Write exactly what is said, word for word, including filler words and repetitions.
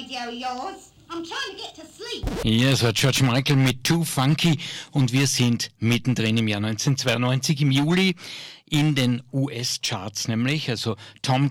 radio of yours. I'm trying to get to sleep. Ja, so George Michael mit Too Funky und wir sind mittendrin im Jahr neunzehnhundertzweiundneunzig im Juli in den U S-Charts nämlich. Also Tom